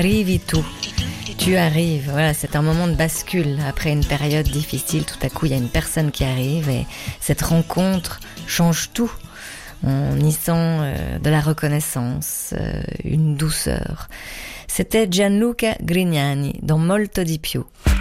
Arrivi tu. Tu arrives, voilà, c'est un moment de bascule. Après une période difficile, tout à coup, il y a une personne qui arrive et cette rencontre change tout. On y sent de la reconnaissance, une douceur. C'était Gianluca Grignani dans Molto di più.